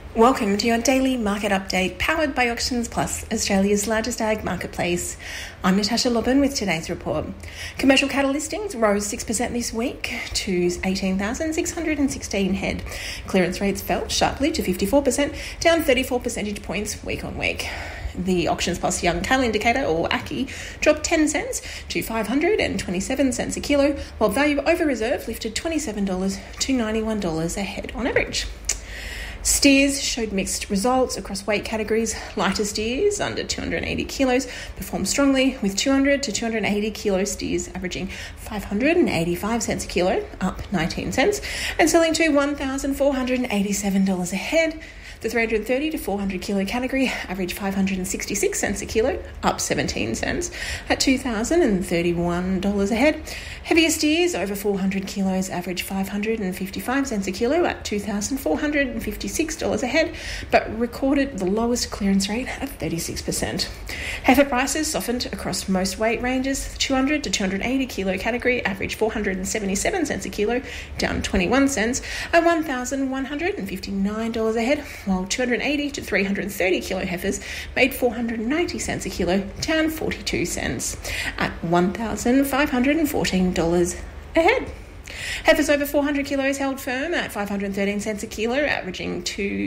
Welcome to your daily market update powered by Auctions Plus, Australia's largest ag marketplace. I'm Natasha Lobban with today's report. Commercial cattle listings rose 6% this week to 18,616 head. Clearance rates fell sharply to 54%, down 34 percentage points week on week. The Auctions Plus Young Cattle Indicator, or ACCI, dropped 10 cents to 527 cents a kilo, while value over reserve lifted $27 to $91 a head on average. Steers showed mixed results across weight categories. Lighter steers under 280 kilos performed strongly, with 200 to 280 kilo steers averaging 585 cents a kilo, up 19 cents, and selling to $1,487 a head. The 330 to 400 kilo category averaged 566 cents a kilo, up 17 cents, at $2,031 a head. Heavier steers over 400 kilos averaged 555 cents a kilo at $2,456 a head, but recorded the lowest clearance rate of 36%. Heifer prices softened across most weight ranges. The 200 to 280 kilo category averaged 477 cents a kilo, down 21 cents, at $1,159 a head, while 280 to 330 kilo heifers made 490 cents a kilo, down 42 cents, at $1,514 a head. Heifers over 400 kilos held firm at 513 cents a kilo, averaging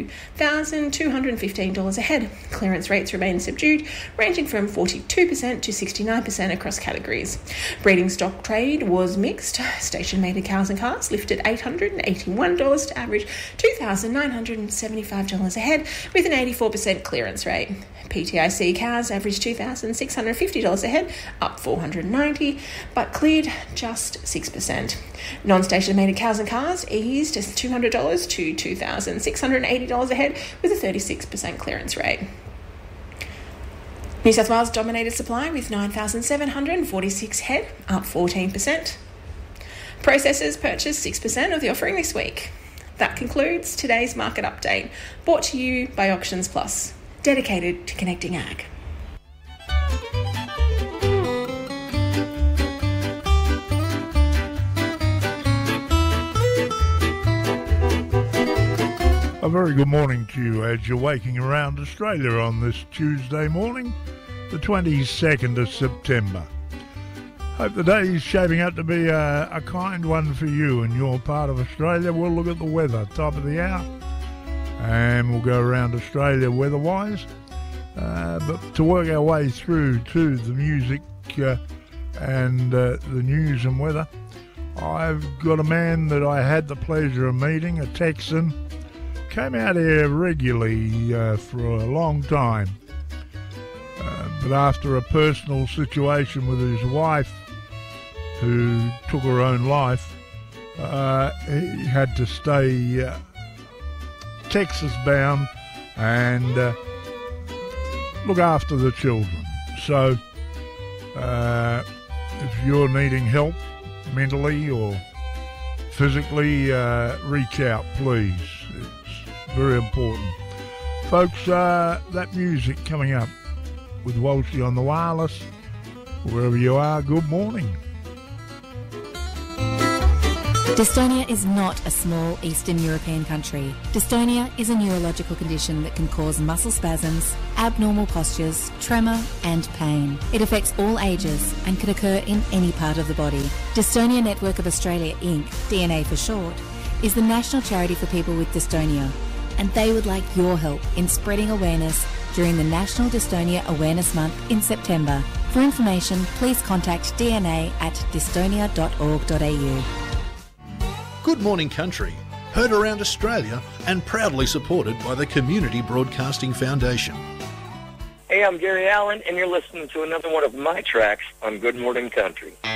$2,215 a head. Clearance rates remain subdued, ranging from 42% to 69% across categories. Breeding stock trade was mixed. Station-mated cows and calves lifted $881 to average $2,975 a head, with an 84% clearance rate. PTIC cows averaged $2,650 a head, up $490, but cleared just 6%. Non-station-mated cows and calves eased $200 to $2,680 a head, with a 36% clearance rate. New South Wales dominated supply with 9,746 head, up 14%. Processors purchased 6% of the offering this week. That concludes today's market update, brought to you by Auctions Plus, dedicated to connecting ag. A very good morning to you as you're waking around Australia on this Tuesday morning, the 22nd of September. Hope the day is shaping up to be a kind one for you in your part of Australia. We'll look at the weather, top of the hour, and we'll go around Australia weather-wise. But to work our way through to the music and the news and weather, I've got a man that I had the pleasure of meeting, a Texan. Came out here regularly for a long time, but after a personal situation with his wife, who took her own life, he had to stay Texas-bound and look after the children. So if you're needing help mentally or physically, reach out, please. Very important. Folks, that music coming up with Walshy on the wireless. Wherever you are, good morning. Dystonia is not a small Eastern European country. Dystonia is a neurological condition that can cause muscle spasms, abnormal postures, tremor and pain. It affects all ages and can occur in any part of the body. Dystonia Network of Australia Inc., DNA for short, is the national charity for people with dystonia, and they would like your help in spreading awareness during the National Dystonia Awareness Month in September. For information, please contact DNA at dystonia.org.au. Good Morning Country, heard around Australia and proudly supported by the Community Broadcasting Foundation. Hey, I'm Gary Allen, and you're listening to another one of my tracks on Good Morning Country.